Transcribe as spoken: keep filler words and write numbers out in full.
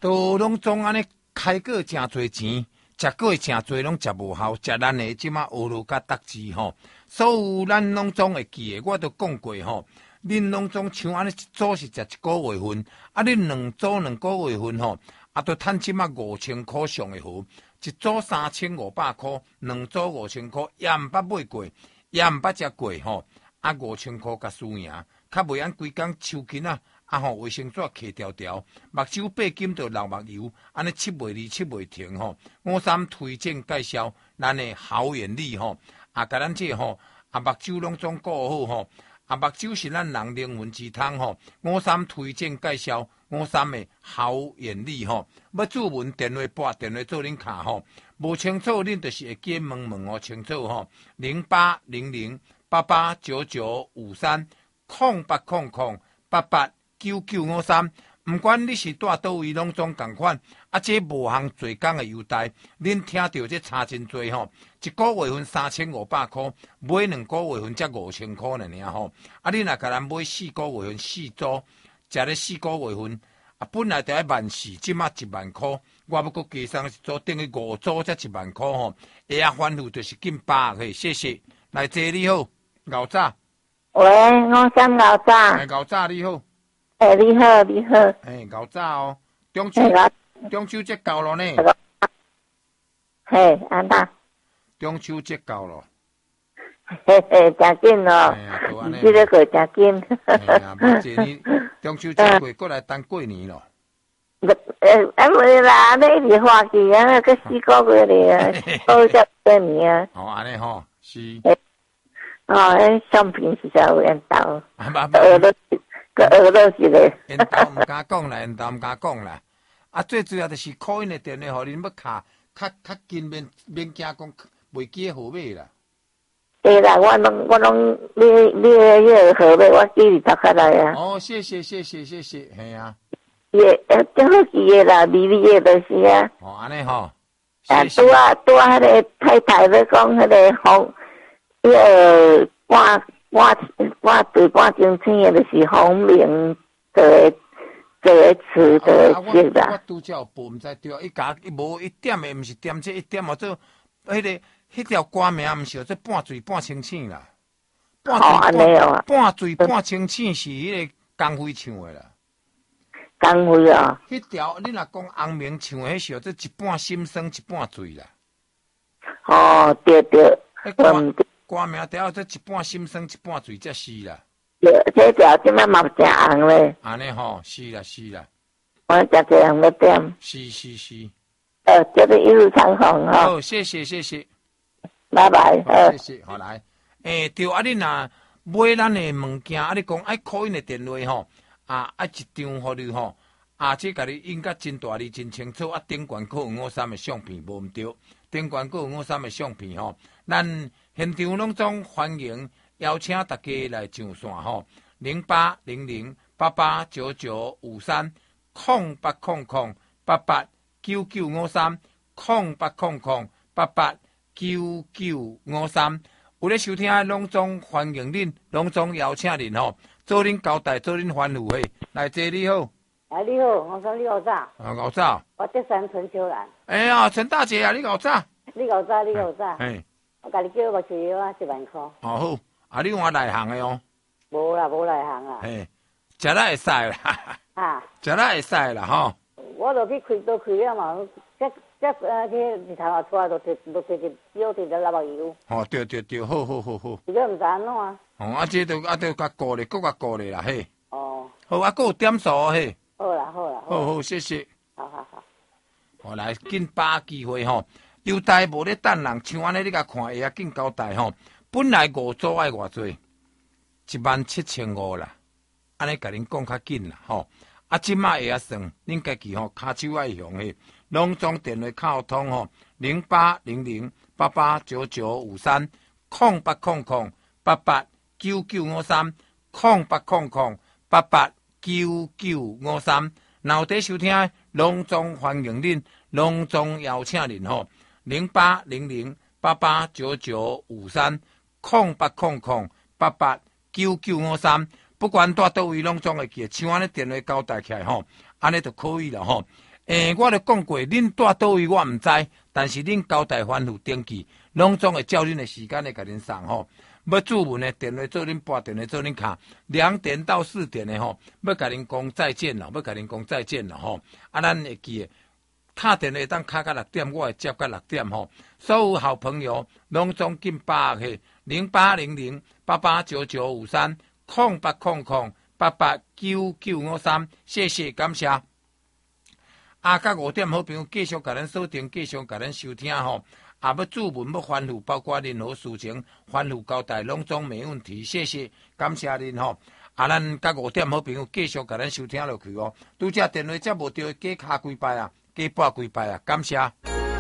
都拢总安尼开过真侪钱，食过真侪拢食无效，食咱的即马乌鲁甲达志吼，所有咱拢总会记的，我都讲过吼。恁拢总像安尼一组是食一个月份，啊，恁两组两个月份吼，啊，都趁即马五千块上的好，一组三千五百块，两组五千块，也毋捌买过，也毋捌食过吼，啊，五千块甲输赢，较袂按规工抽筋啊，啊吼，卫生纸揢条条，目睭八金就流目油，安尼七袂离七袂停吼。我三推荐介绍咱的好眼力吼，啊，甲咱这吼，啊，目睭拢总顾好吼。啊，目睭是咱人灵魂之汤吼，我三推荐介绍我三的好眼力吼。要注文电话拨电话做恁卡吼，无清楚恁就是会记问问哦清楚吼，零八零零八八九九五三空八空空八八九九五三。毋管你是住倒位，拢总共款。啊，这无项做工的优待，恁听到这差真多吼。一个月份三千五百块，买两个月份才五千块呢尔吼。啊，你若甲咱买四个月份四组，食咧四个月份，啊，本来就要万四，即马一万块，我要搁加上一组，等于五组才一万块吼。下啊，欢呼就是近百个，谢谢。来，姐你好，牛早。 喂，我三牛早。 哎，牛早你好。 哎，你好，你好。 哎，牛早哦，中秋中秋节到了呢。 嘿，安那？ 中秋节到了。 嘿嘿，真紧哦。 哎呀，都安尼。 这个过真紧。 哎呀，目前你中秋节过过来等过年咯。 呃，啊袂啦，你一直花期啊，个四个月咧啊，都才过年啊。 哦，安尼吼，是。 哦，迄相片是啥有缘投？ 啊，不不。俄罗斯。个俄罗斯咧， 因兜唔敢讲啦，因兜唔敢讲啦。啊，最主要就是call因的电话，互恁要卡较较近免免惊讲袂记号码啦。 对啦，我拢我拢你你迄个号码我记你读下来啊。 哦，谢谢谢谢谢谢，系啊。 也呃，真好记的啦，美丽的就是啊。 哦，安尼吼。 啊，拄啊拄啊，迄个太太要讲迄个红，迄个挂。我我对我真青的就是红明做的做的词的写啦。 我拄则有报，毋知对，伊甲伊无一点的，毋是点这一点哦，做迄个迄条歌名毋是，做半醉半清醒啦。半醉半半醉半清醒是迄个江辉唱的啦。 江辉啊？ 迄条你若讲红明唱的迄首，做一半心酸一半醉啦。 哦，对对，嗯。 歌名条这一半心酸一半醉才是啦。 对，这条即摆嘛真红咧。 安尼吼，是啦是啦。 我食这样要点。 是是是。 呃，叫做一路长虹哈。 好，谢谢谢谢。 拜拜。 好，谢谢，好来。诶、欸，对啊，你若买咱的物件，啊，你讲爱call因的电话吼，啊，啊一张互你吼，啊，这甲你印甲真大字真清楚，啊，顶悬佫有我三的相片无毋对，顶悬佫有我三的相片吼，咱。现场拢总欢迎邀请大家来上线吼，零八零零八八九九五三空八空空八八九九五三空八空空八八九九五三。有咧收听拢总欢迎恁，拢总邀请恁吼，做恁交代，做恁欢呼嘿。来，姐你好。 哎，你好，我说你好早。 啊，好早。 我这山陈秋兰。 哎呀，陈大姐啊，你好早。 你好早，你好早。 哎。 我甲你叫我吃药啊，一万块。哦好，啊你换内行的哦。 无啦，无内行啊。 嘿，食了会使啦。 啊。 食了会使啦吼。 我落去开刀开了嘛，这这呃，这日头啊出来，都摕都摕一药摕了六目油。哦， 对对对，好好好好。 这个毋知安怎啊。 哦，啊这都啊都甲顾咧，搁甲顾咧啦嘿。 哦。 好啊，搁有点数嘿。 好啦好啦。 好好，谢谢。 好好好。 好来，紧把握机会吼。优待无咧等人，像安尼你甲看会啊，紧交代吼。本来五组爱偌济，一万七千五啦。安尼甲恁讲较紧啦吼。啊，即马会啊算，恁家己吼骹手爱用诶，拢总电话靠通吼，零八零零八八九九五三空八空空八八九九五三空八空空八八九九五三。若有伫收听，拢总欢迎恁，拢总邀请恁吼。零八零零八八九九五三空八空空八八九九五三，不管住倒位拢总会记，像安尼电话交代起来吼，安尼就可以了吼。 诶、欸，我著讲过，恁住倒位我毋知，但是恁交代吩咐登记，拢总会照恁的时间来甲恁送吼。要注文的电话做恁拨电话做恁卡，两点到四点的吼，要甲恁讲再见了，要甲恁讲再见了吼。啊，咱会记的，敲电话当敲到六点，我会接到六点吼。所有好朋友拢总紧把握去零八零零八八九九五三空八空空八八九九五三，谢谢感谢。啊，甲五点好朋友继续甲咱锁定，继续甲咱收听吼。啊，要注文要吩咐，包括任何事情吩咐交代，拢总没问题。谢谢，感谢恁吼。啊，咱甲五点好朋友继续甲咱收听落去哦。拄则电话则无对，加卡几摆啊，加拨几摆啊，感谢。